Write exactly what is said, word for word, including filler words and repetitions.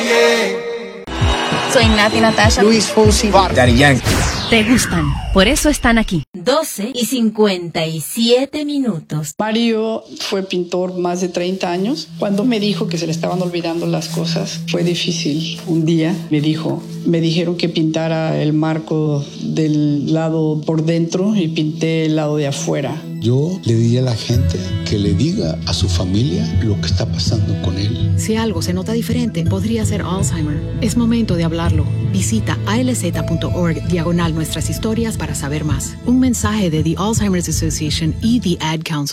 Soy Nati Natasha. Luis Fonsi. Daddy Yankee. Te gustan, por eso están aquí. doce y cincuenta y siete minutos. Mario fue pintor más de treinta años. Cuando me dijo que se le estaban olvidando las cosas, fue difícil. Un día me dijo, me dijeron que pintara el marco del lado por dentro y pinté el lado de afuera. Yo le diría a la gente que le diga a su familia lo que está pasando con él. Si algo se nota diferente, podría ser Alzheimer. Es momento de hablarlo. Visita alz.org diagonal nuestras historias para saber más. Un mensaje de The Alzheimer's Association y The Ad Council.